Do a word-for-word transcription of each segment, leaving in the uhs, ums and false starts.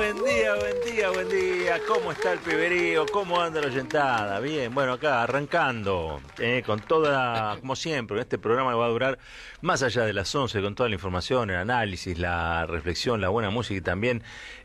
buen día, buen día, buen día. ¿Cómo está el piberío? ¿Cómo anda la oyentada? Bien, bueno, acá arrancando eh, con toda, como siempre, este programa que va a durar más allá de las once, con toda la información, el análisis, la reflexión, la buena música y también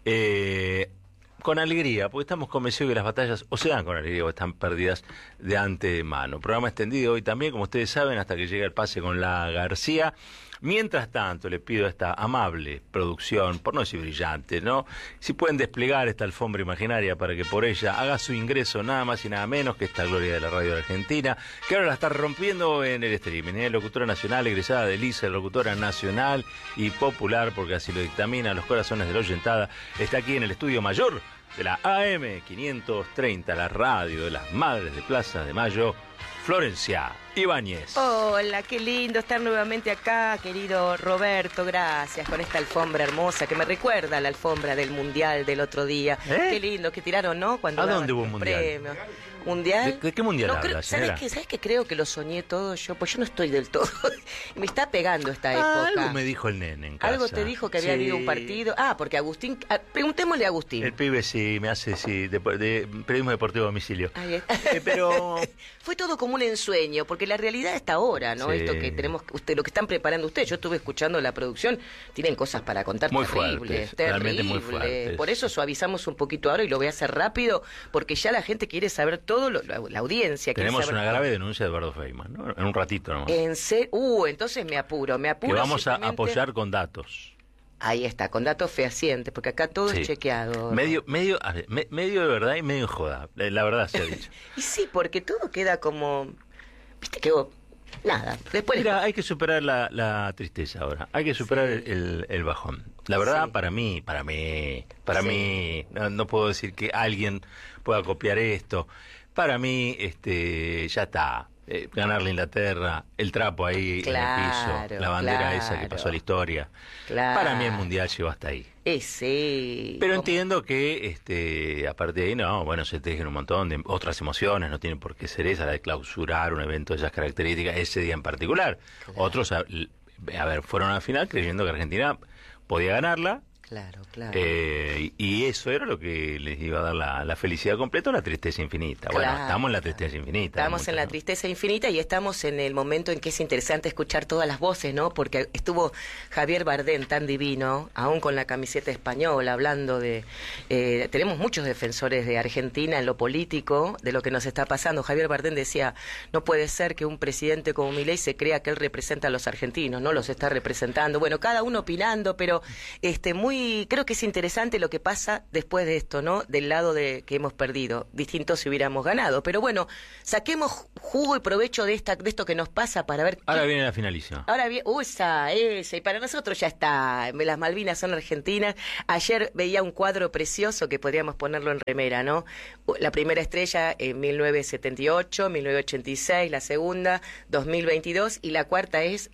eh, con alegría, porque estamos convencidos que las batallas o se dan con alegría o están perdidas de antemano. Programa extendido hoy también, como ustedes saben, hasta que llegue el pase con la García. Mientras tanto, le pido a esta amable producción, por no decir brillante, ¿no? Si pueden desplegar esta alfombra imaginaria para que por ella haga su ingreso nada más y nada menos que esta gloria de la radio de Argentina, que ahora la está rompiendo en el streaming, ¿eh? Locutora nacional, egresada de Lice, locutora nacional y popular, porque así lo dictamina los corazones de la oyentada, está aquí en el estudio mayor de la A M quinientos treinta, la radio de las Madres de Plaza de Mayo, Florencia Ibáñez. Hola, qué lindo estar nuevamente acá, querido Roberto, gracias, con esta alfombra hermosa que me recuerda a la alfombra del Mundial del otro día. ¿Eh? Qué lindo que tiraron, ¿no? Cuando ¿A dónde hubo un Mundial? Premios. ¿Mundial? ¿De, de qué Mundial no, habla, creo, señora? ¿Sabes qué? ¿Sabes qué? Creo que lo soñé todo yo, pues yo no estoy del todo. Me está pegando esta época. Ah, algo me dijo el nene en casa. Algo te dijo que había sí. habido un partido. Ah, porque Agustín... Ah, preguntémosle a Agustín. El pibe sí, me hace, sí, de, de periodismo deportivo a domicilio. Ahí está. Eh, pero... Fue todo como un ensueño, porque la realidad está ahora, ¿no? Sí. Esto que tenemos, usted, lo que están preparando ustedes, yo estuve escuchando la producción, tienen cosas para contar muy terribles, fuertes, terribles. realmente muy fuertes. Por eso suavizamos un poquito ahora y lo voy a hacer rápido, porque ya la gente quiere saber todo, lo, la, la audiencia quiere Tenemos saber una todo. grave denuncia de Eduardo Feynman, ¿no? En un ratito nomás. En serio, uh, entonces me apuro, me apuro. Que vamos a simplemente... apoyar con datos. Ahí está, con datos fehacientes, porque acá todo Sí. es chequeado. Medio, medio, a ver, me, medio de verdad y medio en joda. La, la verdad se ha dicho. Y sí, porque todo queda como, viste que vos, nada, después... Mira, hay que superar la, la tristeza ahora. Hay que superar Sí. el, el bajón. La verdad, Sí. para mí, para mí, para Sí. mí, no, no puedo decir que alguien pueda copiar esto. Para mí, este, ya está. Eh, ganarle a Inglaterra, el trapo ahí Claro, en el piso, la bandera claro. esa que pasó a la historia. Claro. Para mí el Mundial llegó hasta ahí. Eh, sí. Pero ¿Cómo? entiendo que, este, aparte de ahí, no, bueno, se tejen un montón de otras emociones, no tiene por qué ser esa, la de clausurar un evento de esas características, ese día en particular. Claro. Otros, a, a ver, fueron a la final creyendo que Argentina podía ganarla, Claro, claro. eh, y, y eso era lo que les iba a dar la, la felicidad completa o la tristeza infinita. Bueno, Claro. estamos en la tristeza infinita. Estamos mucho, en la ¿no? tristeza infinita y estamos en el momento en que es interesante escuchar todas las voces, ¿no? Porque estuvo Javier Bardem tan divino, aún con la camiseta española, hablando de... Eh, tenemos muchos defensores de Argentina en lo político, de lo que nos está pasando. Javier Bardem decía, no puede ser que un presidente como Milei se crea que él representa a los argentinos, no los está representando. Bueno, cada uno opinando, pero este muy creo que es interesante lo que pasa después de esto, ¿no? Del lado de que hemos perdido. Distinto si hubiéramos ganado. Pero bueno, saquemos jugo y provecho de esta de esto que nos pasa para ver... Ahora qué... viene la finalísima. Ahora bien, uh, esa, esa, y para nosotros ya está, las Malvinas son argentinas. Ayer veía un cuadro precioso que podríamos ponerlo en remera, ¿no? La primera estrella en mil novecientos setenta y ocho, mil novecientos ochenta y seis, la segunda, dos mil veintidós, y la cuarta es...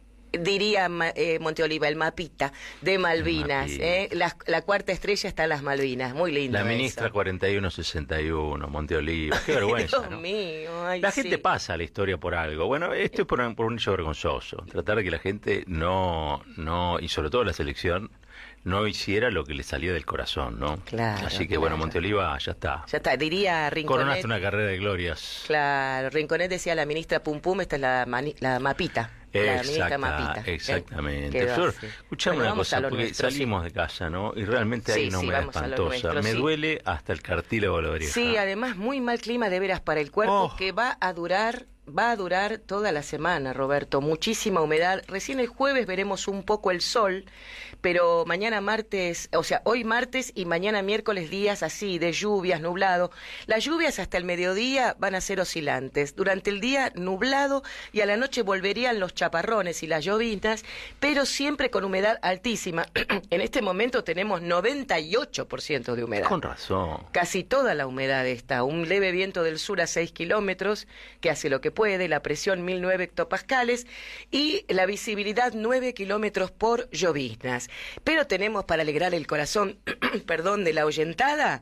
diría eh, Monteoliva, el mapita de Malvinas. Mapita. Eh, la, la cuarta estrella está en las Malvinas, muy lindo. La ministra eso. cuarenta y uno sesenta y uno, Monteoliva. Qué vergüenza, Dios ¿no? mío, ay, La sí. gente pasa a la historia por algo. Bueno, esto es por un, por un hecho vergonzoso. Tratar de que la gente no, no, y sobre todo la selección, no hiciera lo que le salía del corazón, ¿no? Claro, Así que claro. bueno, Monteoliva ya está. Ya está, diría Rinconet. Coronaste una carrera de glorias. Claro, Rinconet decía la ministra Pum Pum, esta es la, mani, la mapita. La ministra Exacta, Mapita. exactamente. Quedó Flor, así. escuchame Bueno, una vamos a cosa, lo porque nuestro, salimos de casa, ¿no? Y realmente Sí, hay una sí, humedad vamos a lo espantosa. nuestro, Me sí. duele hasta el cartílago de la oreja. Sí, además muy mal clima de veras para el cuerpo, Oh. que va a durar, va a durar toda la semana, Roberto. Muchísima humedad. Recién el jueves veremos un poco el sol, pero mañana martes, o sea, hoy martes y mañana miércoles días así, de lluvias, nublado. Las lluvias hasta el mediodía van a ser oscilantes. Durante el día nublado y a la noche volverían los chaparrones y las lloviznas, pero siempre con humedad altísima. En este momento tenemos noventa y ocho por ciento de humedad. Con razón. Casi toda la humedad está. Un leve viento del sur a seis kilómetros, que hace lo que puede, la presión mil nueve hectopascales y la visibilidad nueve kilómetros por lloviznas. Pero tenemos para alegrar el corazón, perdón, de la oyentada,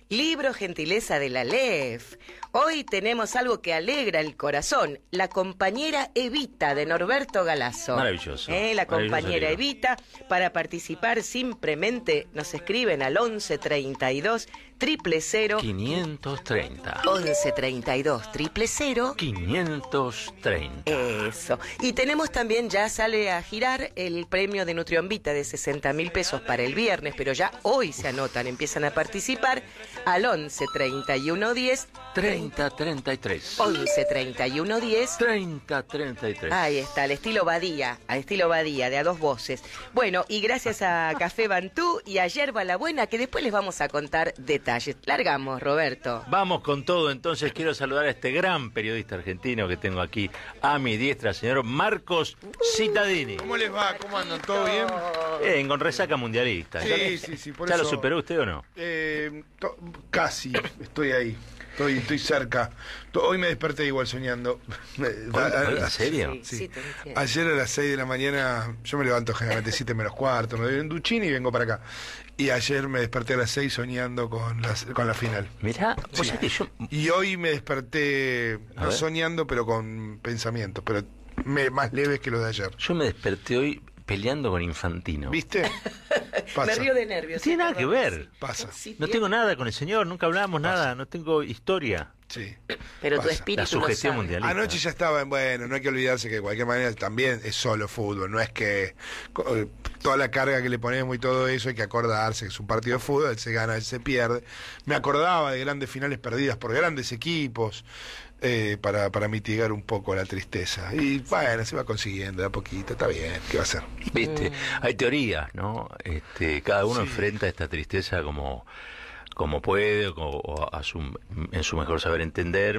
Libro gentileza de la L E F. Hoy tenemos algo que alegra el corazón. La compañera Evita, de Norberto Galazo. Maravilloso. ¿Eh? La compañera Maravilloso Evita. Para participar simplemente nos escriben al once treinta y dos triple cero quinientos treinta. once treinta y dos triple cero quinientos treinta. Eso. Y tenemos también, ya sale a girar el premio de Nutrionvita de sesenta mil pesos para el viernes, pero ya hoy se anotan, empiezan a participar al once treinta y uno diez treinta treinta y tres. once treinta y uno diez treinta treinta y tres. Ahí está, al estilo Badía, al estilo Badía, de a dos voces. Bueno, y gracias a Café Bantú y a Yerba La Buena, que después les vamos a contar detalles. Largamos, Roberto. Vamos con todo, entonces quiero saludar a este gran periodista argentino que tengo aquí a mi diestra, señor Marcos Cittadini. ¿Cómo les va? ¿Cómo andan? ¿Todo bien? Bien, con resaca mundialista. Sí, sí, sí. Por ¿Ya eso, lo superó usted o no? Eh, to- casi, estoy ahí. Estoy, estoy cerca. To- Hoy me desperté igual soñando. ¿Hoy? ¿En serio? Sí, Sí. sí, te entiendo. Ayer a las seis de la mañana, yo me levanto generalmente siete menos cuarto, me doy un duchín y vengo para acá. Y ayer me desperté a las seis soñando con, las, con la final. Mirá, o Sí. sea que yo... Y hoy me desperté, A no ver. soñando, pero con pensamientos, pero me- más leves que los de ayer. Yo me desperté hoy peleando con Infantino. ¿Viste? Me Pasa. río de nervios. No tiene nada que ver. Pasa. Sí, No bien. tengo nada con el señor, nunca hablamos Pasa. nada, no tengo historia. Sí. Pero tu Pasa. espíritu La sugestión lo sabe. mundialista. Anoche ya estaba, en- bueno, no hay que olvidarse que de cualquier manera también es solo fútbol, no es que co- eh, toda la carga que le ponemos y todo eso hay que acordarse que es un partido de fútbol, él se gana, él se pierde. Me acordaba de grandes finales perdidas por grandes equipos eh, para, para mitigar un poco la tristeza. Y bueno, se va consiguiendo de a poquito, está bien, ¿qué va a ser? Viste, hay teorías, ¿no? Este, cada uno Sí. enfrenta esta tristeza como, como puede, o, o a su, en su mejor saber entender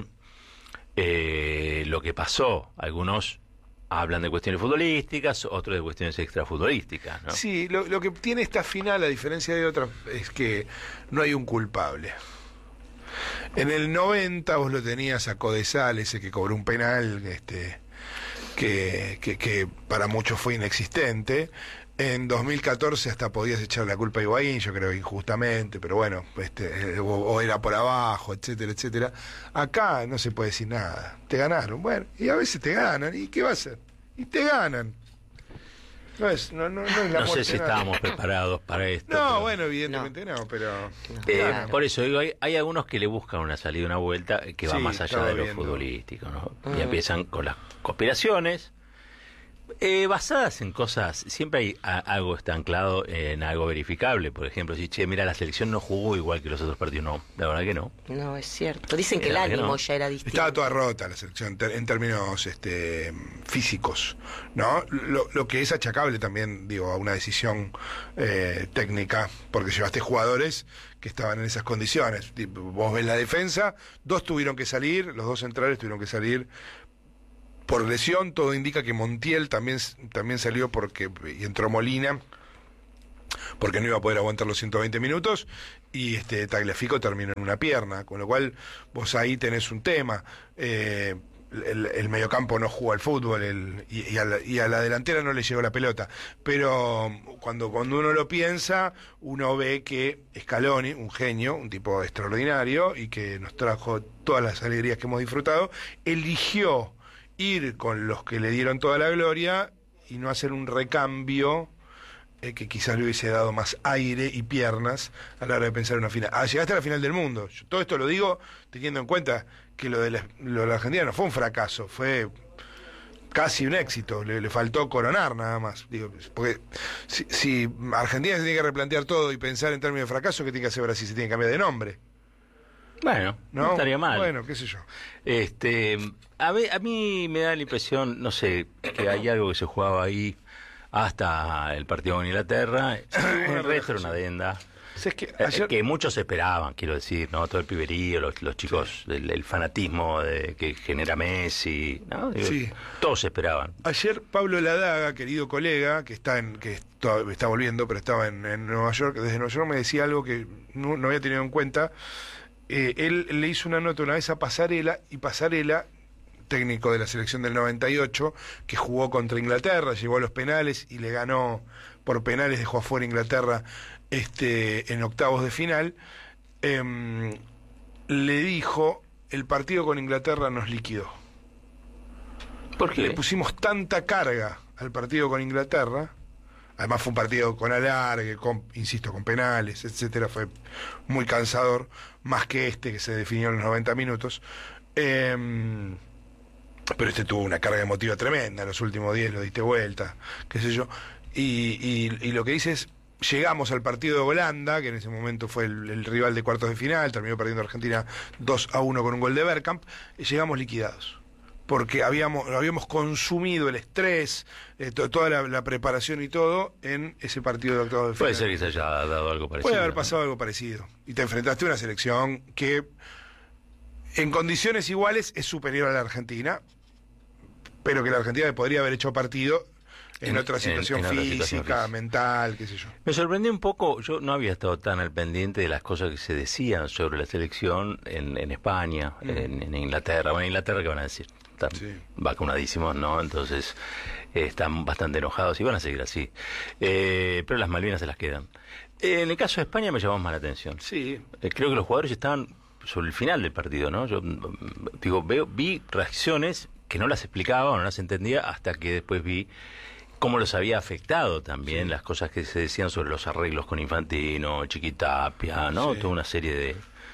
eh, lo que pasó. Algunos hablan de cuestiones futbolísticas, otros de cuestiones extrafutbolísticas, ¿no? Sí, lo, lo que tiene esta final, a diferencia de otras, es que no hay un culpable. En el noventa vos lo tenías a Codesal, ese que cobró un penal este, que, que, que para muchos fue inexistente. En dos mil catorce hasta podías echar la culpa a Higuaín, yo creo injustamente, pero bueno, este, o, o era por abajo, etcétera, etcétera. Acá no se puede decir nada. Te ganaron, bueno, y a veces te ganan, ¿y qué va a hacer? Y te ganan. No es, no, no, no es la No sé muerte si de nadie. estábamos preparados para esto. No, pero- bueno, evidentemente no, pero... Eh, Claro. Por eso digo, hay, hay algunos que le buscan una salida, una vuelta que va Sí, más allá estaba de lo viendo. futbolístico, ¿no? Mm. Y empiezan con las conspiraciones, eh, basadas en cosas, siempre hay a- algo está anclado en algo verificable. Por ejemplo, si, che, mira, la selección no jugó igual que los otros partidos, no, la verdad que no. No, es cierto. Dicen que el Era que ánimo no. ya era distinto. Estaba toda rota la selección ter- en términos este, físicos, ¿no? Lo, lo que es achacable también, digo, a una decisión eh, técnica, porque llevaste jugadores que estaban en esas condiciones. Tipo, vos ves la defensa, dos tuvieron que salir, los dos centrales tuvieron que salir por lesión, todo indica que Montiel también, también salió porque y entró Molina, porque no iba a poder aguantar los ciento veinte minutos, y este Tagliafico terminó en una pierna, con lo cual vos ahí tenés un tema. Eh, el, el mediocampo no jugó al fútbol el, y, y, a la, y a la delantera no le llegó la pelota, pero cuando, cuando uno lo piensa, uno ve que Scaloni, un genio, un tipo extraordinario y que nos trajo todas las alegrías que hemos disfrutado, eligió ir con los que le dieron toda la gloria y no hacer un recambio eh, que quizás le hubiese dado más aire y piernas a la hora de pensar en una final. Ah, llegaste a la final del mundo. Yo todo esto lo digo teniendo en cuenta que lo de la, lo de la Argentina no fue un fracaso, fue casi un éxito. Le, le faltó coronar nada más. Digo, porque si, si Argentina se tiene que replantear todo y pensar en términos de fracaso, ¿qué tiene que hacer Brasil? Se tiene que cambiar de nombre. Bueno, no, ¿No? estaría mal. Bueno, qué sé yo. Este, a, ve- a mí me da la impresión, no sé, que hay algo que se jugaba ahí hasta el partido con Inglaterra. El resto era una adenda. ¿Sabes qué? Eh, Ayer... Que muchos esperaban, quiero decir, ¿no? Todo el piberío, los, los chicos, el, el fanatismo de, que genera Messi, ¿no? Digo, Sí. Todos esperaban. Ayer Pablo Ladaga, querido colega, que está en que está, está volviendo, pero estaba en, en Nueva York, desde Nueva York me decía algo que no, no había tenido en cuenta. Eh, él le hizo una nota una vez a Pasarela, y Pasarela, técnico de la selección del noventa y ocho, que jugó contra Inglaterra, llegó a los penales y le ganó por penales, dejó afuera Inglaterra este, en octavos de final. eh, le dijo, el partido con Inglaterra nos liquidó. ¿Por qué? Le pusimos tanta carga al partido con Inglaterra, además fue un partido con alargue, con, insisto, con penales, etcétera, fue muy cansador, más que este que se definió en los noventa minutos, eh, pero este tuvo una carga emotiva tremenda, en los últimos diez lo diste vuelta, qué sé yo, y, y, y lo que dice es, llegamos al partido de Holanda, que en ese momento fue el, el rival de cuartos de final, terminó perdiendo Argentina dos a uno con un gol de Bergkamp, y llegamos liquidados. Porque habíamos, habíamos consumido el estrés, eh, to, toda la, la preparación y todo en ese partido de octavos de final. Puede ser que se haya dado algo parecido. Puede haber ¿no? pasado algo parecido. Y te enfrentaste a una selección que en condiciones iguales es superior a la Argentina, pero que la Argentina podría haber hecho partido en, en otra situación en, en física, otra situación mental, qué sé yo. Me sorprendió un poco, yo no había estado tan al pendiente de las cosas que se decían sobre la selección en, en España, mm. en, en Inglaterra. Bueno, en Inglaterra, ¿qué van a decir? Están sí. vacunadísimos, ¿no? Entonces eh, están bastante enojados y van a seguir así. Eh, pero las Malvinas se las quedan. Eh, en el caso de España me llamó más la atención. Sí. Eh, creo que los jugadores estaban sobre el final del partido, ¿no? Yo digo, veo, vi reacciones que no las explicaba, no las entendía, hasta que después vi cómo los había afectado también sí. las cosas que se decían sobre los arreglos con Infantino, Chiquitapia, ¿no? Sí. Toda una serie de...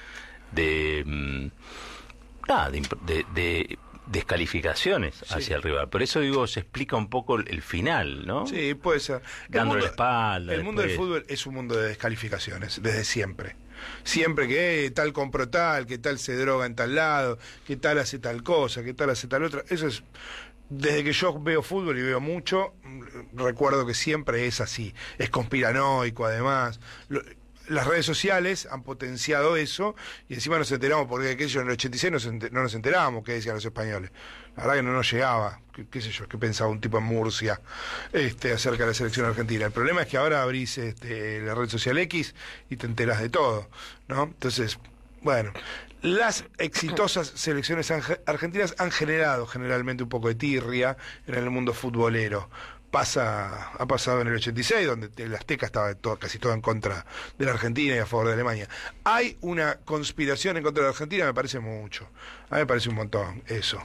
de mm, nada, de... de, de descalificaciones sí. hacia el rival. Por eso digo, se explica un poco el, el final, ¿no? Sí, puede ser. Dándole la espalda. El mundo después. del fútbol es un mundo de descalificaciones, desde siempre. Siempre que eh, tal compró tal, que tal se droga en tal lado, que tal hace tal cosa, que tal hace tal otra. Eso es... Desde que yo veo fútbol y veo mucho, recuerdo que siempre es así. Es conspiranoico, además. Lo, Las redes sociales han potenciado eso y encima nos enteramos, porque qué sé yo, en el ochenta y seis nos enter, no nos enterábamos qué decían los españoles. La verdad que no nos llegaba, qué, qué sé yo, qué pensaba un tipo en Murcia este, acerca de la selección argentina. El problema es que ahora abrís este, la red social X y te enterás de todo, ¿no? Entonces, bueno, las exitosas selecciones argentinas han generado generalmente un poco de tirria en el mundo futbolero. Pasa, ha pasado en el ochenta y seis, donde el Azteca estaba todo, casi todo en contra de la Argentina y a favor de Alemania. Hay una conspiración en contra de la Argentina, me parece mucho. A mí me parece un montón eso.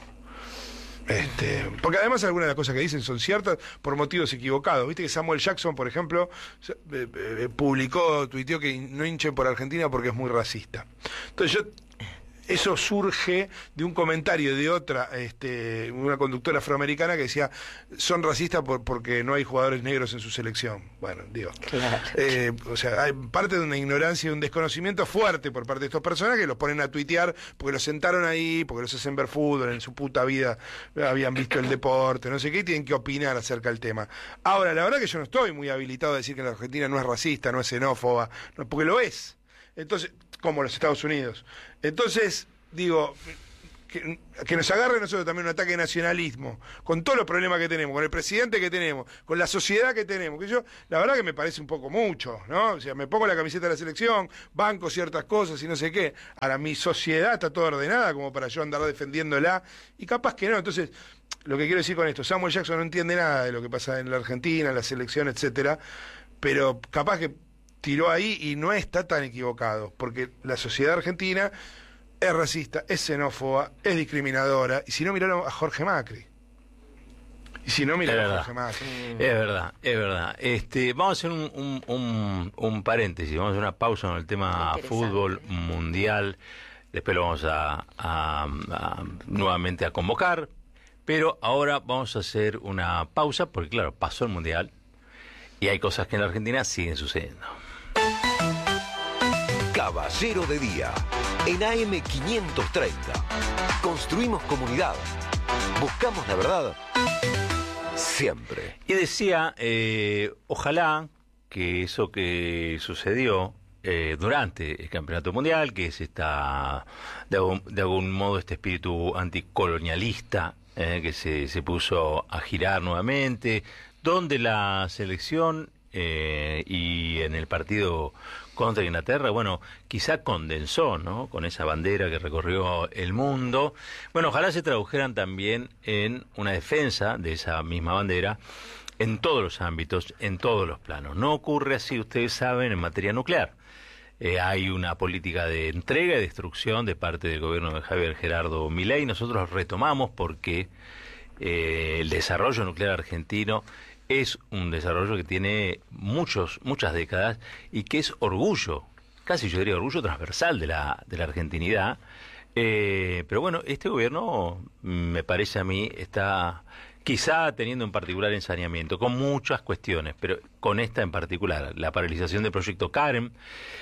Este, porque además algunas de las cosas que dicen son ciertas por motivos equivocados. Viste que Samuel Jackson, por ejemplo, eh, eh, publicó, tuiteó que no hinchen por Argentina porque es muy racista. Entonces yo... Eso surge de un comentario de otra, este, una conductora afroamericana que decía, son racistas por, porque no hay jugadores negros en su selección. Bueno, digo, claro. eh, o sea, hay parte de una ignorancia y un desconocimiento fuerte por parte de estos personajes que los ponen a tuitear porque los sentaron ahí, porque los hacen ver fútbol, en su puta vida habían visto el deporte, no sé qué, y tienen que opinar acerca del tema. Ahora, la verdad que yo no estoy muy habilitado a decir que la Argentina no es racista, no es xenófoba, no, porque lo es. Entonces, como los Estados Unidos. Entonces, digo, que, que nos agarre a nosotros también un ataque de nacionalismo, con todos los problemas que tenemos, con el presidente que tenemos, con la sociedad que tenemos, que yo, la verdad que me parece un poco mucho, ¿no? O sea, me pongo la camiseta de la selección, banco ciertas cosas y no sé qué. Ahora, mi sociedad está toda ordenada como para yo andar defendiéndola, y capaz que no. Entonces, lo que quiero decir con esto, Samuel Jackson no entiende nada de lo que pasa en la Argentina, en la selección, etcétera, pero capaz que tiró ahí y no está tan equivocado, porque la sociedad argentina es racista, es xenófoba, es discriminadora, y si no, miraron a Jorge Macri. Y si no, miraron a Jorge Macri. Es verdad, es verdad. Este, vamos a hacer un, un, un, un paréntesis, vamos a hacer una pausa en el tema fútbol mundial, después lo vamos a, a, a nuevamente a convocar, pero ahora vamos a hacer una pausa, porque claro, pasó el mundial, y hay cosas que en la Argentina siguen sucediendo. Caballero de Día, en A M quinientos treinta. Construimos comunidad. Buscamos la verdad siempre. Y decía, eh, ojalá que eso que sucedió eh, durante el Campeonato Mundial, que es esta, de algún, de algún modo este espíritu anticolonialista eh, que se, se puso a girar nuevamente, donde la selección eh, y en el partido contra Inglaterra, bueno, quizá condensó, ¿no?, con esa bandera que recorrió el mundo. Bueno, ojalá se tradujeran también en una defensa de esa misma bandera en todos los ámbitos, en todos los planos. No ocurre así, ustedes saben, en materia nuclear. Eh, hay una política de entrega y destrucción de parte del gobierno de Javier Gerardo Milei. Nosotros retomamos porque eh, el desarrollo nuclear argentino es un desarrollo que tiene muchos, muchas décadas y que es orgullo, casi yo diría orgullo transversal de la, de la argentinidad. Eh, pero bueno, este gobierno, me parece a mí, está quizá teniendo en particular ensañamiento con muchas cuestiones, pero con esta en particular, la paralización del proyecto CAREM.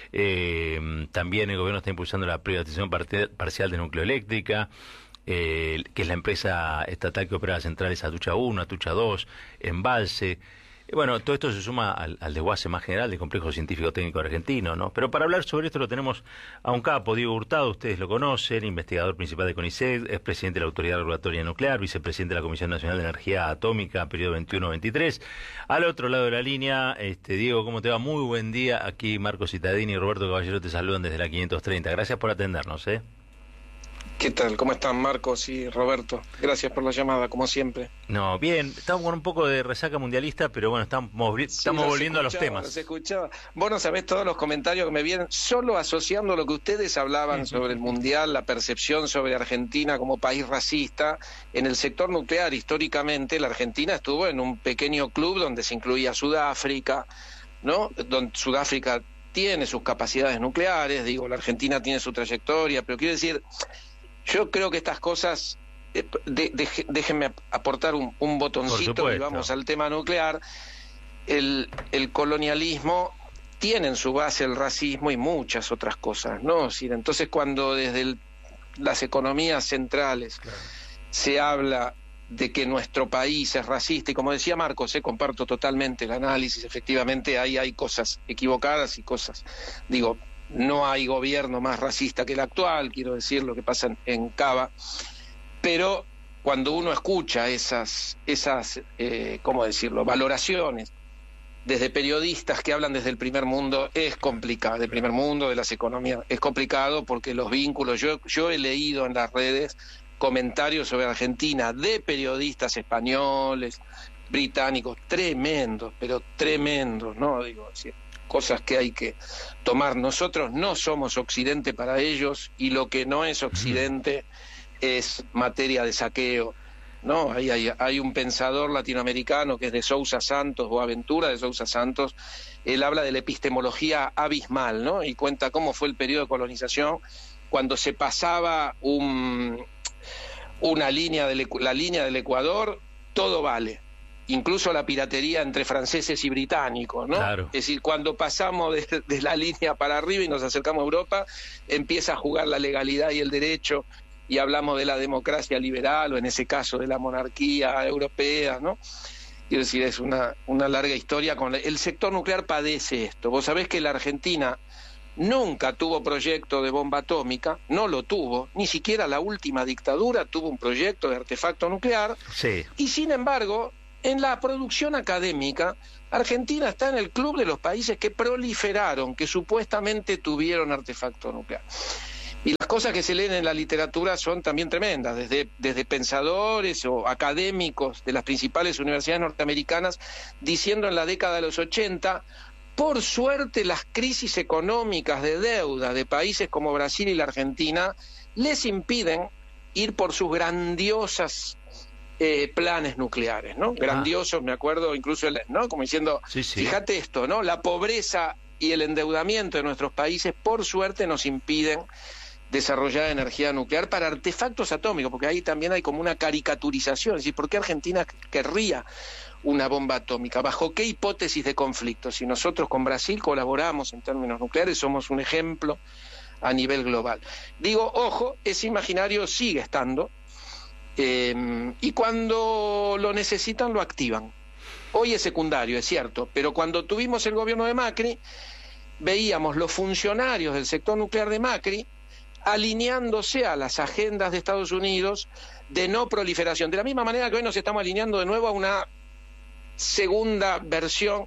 Eh, también el gobierno está impulsando la privatización parte, parcial de Nucleoeléctrica, eh, que es la empresa estatal que opera las centrales Atucha uno, Atucha dos, Embalse. Bueno, todo esto se suma al, al desguace más general del complejo científico técnico argentino, ¿no? Pero para hablar sobre esto lo tenemos a un capo, Diego Hurtado, ustedes lo conocen, investigador principal de CONICET, es presidente de la Autoridad Regulatoria Nuclear, vicepresidente de la Comisión Nacional de Energía Atómica, periodo veintiuno veintitrés. Al otro lado de la línea, este Diego, ¿cómo te va? Muy buen día. Aquí Marco Cittadini y Roberto Caballero te saludan desde la quinientos treinta. Gracias por atendernos, ¿eh? ¿Qué tal? ¿Cómo están Marcos y Roberto? Gracias por la llamada, como siempre. No, bien, estamos con un poco de resaca mundialista, pero bueno, estamos, estamos sí, volviendo a los temas. Se escuchaba. Vos no sabés todos los comentarios que me vienen, solo asociando lo que ustedes hablaban sobre el mundial, la percepción sobre Argentina como país racista. En el sector nuclear, históricamente, la Argentina estuvo en un pequeño club donde se incluía Sudáfrica, ¿no? Donde Sudáfrica tiene sus capacidades nucleares, digo, la Argentina tiene su trayectoria, pero quiero decir... Yo creo que estas cosas, de, de, déjenme aportar un, un botoncito y vamos al tema nuclear. El, el colonialismo tiene en su base el racismo y muchas otras cosas, ¿no? Entonces, cuando desde el, las economías centrales claro. se habla de que nuestro país es racista, y como decía Marcos, eh, comparto totalmente el análisis, efectivamente ahí hay cosas equivocadas y cosas, digo, no hay gobierno más racista que el actual, quiero decir lo que pasa en, en Cava, pero cuando uno escucha esas, esas eh, ¿cómo decirlo?, valoraciones desde periodistas que hablan desde el primer mundo, es complicado, del primer mundo, de las economías, es complicado porque los vínculos, yo, yo he leído en las redes comentarios sobre Argentina de periodistas españoles, británicos, tremendos, pero tremendos, ¿no? Digo, así, cosas que hay que tomar. Nosotros no somos Occidente para ellos y lo que no es Occidente es materia de saqueo, ¿no? Hay, hay, hay un pensador latinoamericano que es de Sousa Santos, o Aventura de Sousa Santos, él habla de la epistemología abismal, ¿no? Y cuenta cómo fue el periodo de colonización cuando se pasaba un, una línea del, la línea del Ecuador, todo vale. Incluso la piratería entre franceses y británicos, ¿no? Claro. Es decir, cuando pasamos de, de la línea para arriba y nos acercamos a Europa, empieza a jugar la legalidad y el derecho, y hablamos de la democracia liberal, o en ese caso de la monarquía europea, ¿no? Quiero decir, es una, una larga historia. Con la, el sector nuclear padece esto. Vos sabés que la Argentina nunca tuvo proyecto de bomba atómica, no lo tuvo, ni siquiera la última dictadura tuvo un proyecto de artefacto nuclear, sí. Y sin embargo... En la producción académica, Argentina está en el club de los países que proliferaron, que supuestamente tuvieron artefacto nuclear. Y las cosas que se leen en la literatura son también tremendas, desde, desde pensadores o académicos de las principales universidades norteamericanas, diciendo en la década de los ochenta, por suerte las crisis económicas de deuda de países como Brasil y la Argentina les impiden ir por sus grandiosas Eh, planes nucleares, ¿no? Grandiosos, ah. me acuerdo, incluso, el, ¿no? Como diciendo, sí, sí. Fíjate esto, ¿no? La pobreza y el endeudamiento de nuestros países, por suerte, nos impiden desarrollar energía nuclear para artefactos atómicos, porque ahí también hay como una caricaturización, es decir, ¿por qué Argentina querría una bomba atómica? ¿Bajo qué hipótesis de conflicto? Si nosotros con Brasil colaboramos en términos nucleares, somos un ejemplo a nivel global. Digo, ojo, ese imaginario sigue estando, Eh, y cuando lo necesitan lo activan. Hoy es secundario, es cierto, pero cuando tuvimos el gobierno de Macri, veíamos los funcionarios del sector nuclear de Macri alineándose a las agendas de Estados Unidos de no proliferación, de la misma manera que hoy nos estamos alineando de nuevo a una segunda versión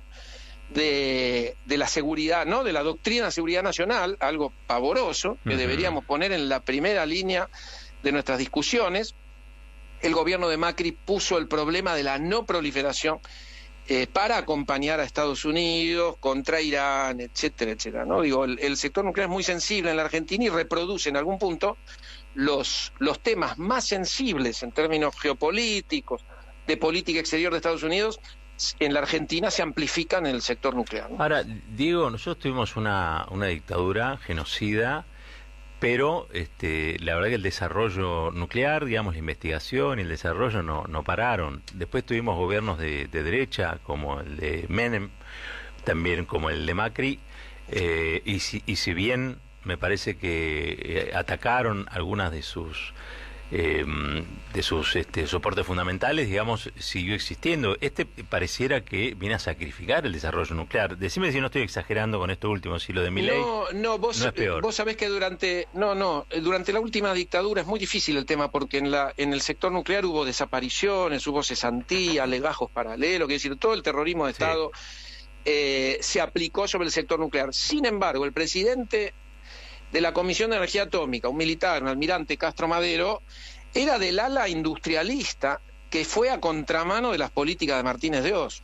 de, de la seguridad, ¿no? De la doctrina de seguridad nacional, algo pavoroso, que uh-huh. deberíamos poner en la primera línea de nuestras discusiones. El gobierno de Macri puso el problema de la no proliferación eh, para acompañar a Estados Unidos contra Irán, etcétera, etcétera, ¿no? Digo, el, el sector nuclear es muy sensible en la Argentina y reproduce en algún punto los, los temas más sensibles en términos geopolíticos, de política exterior de Estados Unidos, en la Argentina se amplifican en el sector nuclear, ¿no? Ahora, Diego, nosotros tuvimos una, una dictadura genocida, pero este, la verdad que el desarrollo nuclear, digamos, la investigación y el desarrollo no, no pararon. Después tuvimos gobiernos de, de derecha, como el de Menem, también como el de Macri, eh, y, si, y si bien me parece que eh, atacaron algunas de sus... Eh, de sus este, soportes fundamentales, digamos, siguió existiendo. Este pareciera que viene a sacrificar el desarrollo nuclear. Decime si no estoy exagerando con esto último, si lo de Milei no, no, vos, no es peor. Vos sabés que durante, no, no, durante la última dictadura es muy difícil el tema, porque en la, en el sector nuclear hubo desapariciones, hubo cesantía, legajos paralelos, que decir, todo el terrorismo de Estado sí. eh, se aplicó sobre el sector nuclear. Sin embargo, el presidente de la Comisión de Energía Atómica, un militar, un almirante Castro Madero, era del ala industrialista que fue a contramano de las políticas de Martínez de Oz.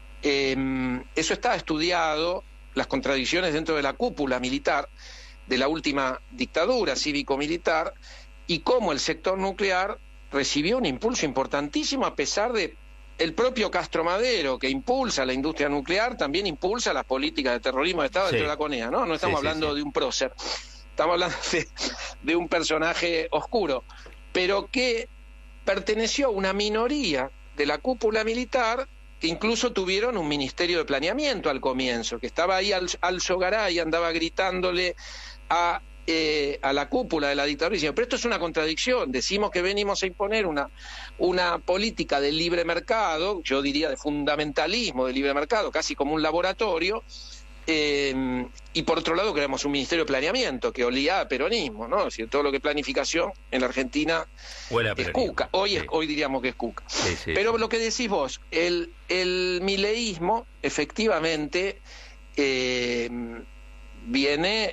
Eh, eso está estudiado, las contradicciones dentro de la cúpula militar de la última dictadura cívico-militar, y cómo el sector nuclear recibió un impulso importantísimo a pesar de el propio Castro Madero, que impulsa la industria nuclear, también impulsa las políticas de terrorismo de Estado sí. dentro de la CONEA, ¿no? No estamos sí, hablando sí, sí. de un prócer, estamos hablando de, de un personaje oscuro, pero que perteneció a una minoría de la cúpula militar, que incluso tuvieron un ministerio de planeamiento al comienzo, que estaba ahí al, al Sogaray, andaba gritándole a... Eh, a la cúpula de la dictadura, diciendo, pero esto es una contradicción, decimos que venimos a imponer una, una política del libre mercado, yo diría de fundamentalismo del libre mercado, casi como un laboratorio, eh, y por otro lado queremos un ministerio de planeamiento que olía a peronismo, ¿no? Es decir, todo lo que es planificación en la Argentina es cuca, hoy, sí. es, hoy diríamos que es cuca. Sí, sí, pero sí. Lo que decís vos, el, el mileísmo efectivamente eh, viene...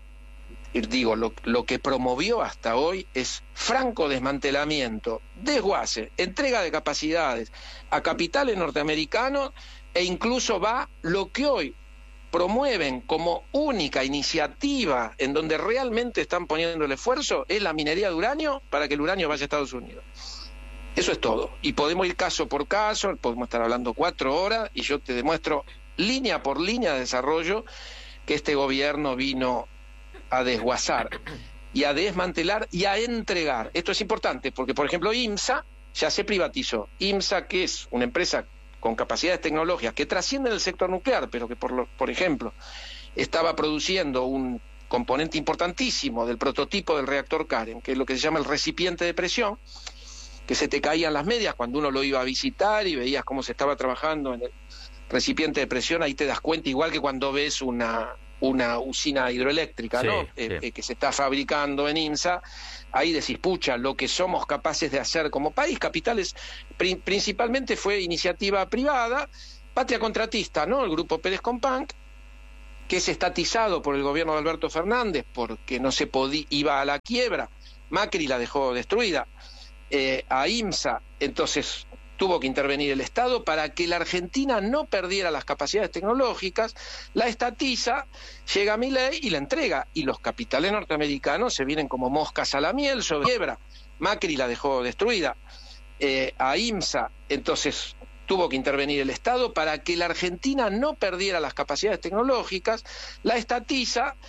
Digo, lo, lo que promovió hasta hoy es franco desmantelamiento, desguace, entrega de capacidades a capitales norteamericanos, e incluso va lo que hoy promueven como única iniciativa en donde realmente están poniendo el esfuerzo, es la minería de uranio para que el uranio vaya a Estados Unidos. Eso es todo. Y podemos ir caso por caso, podemos estar hablando cuatro horas y yo te demuestro línea por línea de desarrollo que este gobierno vino a desguazar y a desmantelar y a entregar. Esto es importante porque, por ejemplo, IMSA ya se privatizó. IMSA, que es una empresa con capacidades tecnológicas que trascienden el sector nuclear, pero que, por, lo, por ejemplo, estaba produciendo un componente importantísimo del prototipo del reactor Karen, que es lo que se llama el recipiente de presión, que se te caían las medias cuando uno lo iba a visitar y veías cómo se estaba trabajando en el recipiente de presión. Ahí te das cuenta, igual que cuando ves una... una usina hidroeléctrica, sí, ¿no? Sí. Eh, eh, que se está fabricando en IMSA, ahí decís, pucha, lo que somos capaces de hacer como país, capitales, pri principalmente fue iniciativa privada, patria contratista, ¿no? El grupo Pérez Companc, que es estatizado por el gobierno de Alberto Fernández, porque no se podía, iba a la quiebra, Macri la dejó destruida, eh, a IMSA, entonces... tuvo que intervenir el Estado para que la Argentina no perdiera las capacidades tecnológicas, la estatiza, llega Milei y la entrega, y los capitales norteamericanos se vienen como moscas a la miel sobre quiebra. Macri la dejó destruida, eh, a IMSA, entonces tuvo que intervenir el Estado para que la Argentina no perdiera las capacidades tecnológicas, la estatiza,